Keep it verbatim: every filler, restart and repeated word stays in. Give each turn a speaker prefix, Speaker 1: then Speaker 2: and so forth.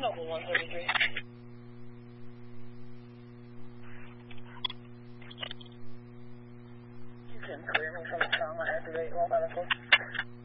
Speaker 1: Noble one thirty-three. You can clear me from the town. I activate one five four.